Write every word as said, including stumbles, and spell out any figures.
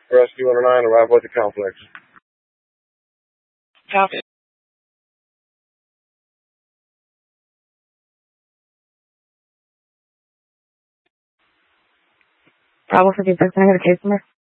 Rescue one oh nine, arrival at the complex. Copy. Bravo fifty-six, can I get a case number?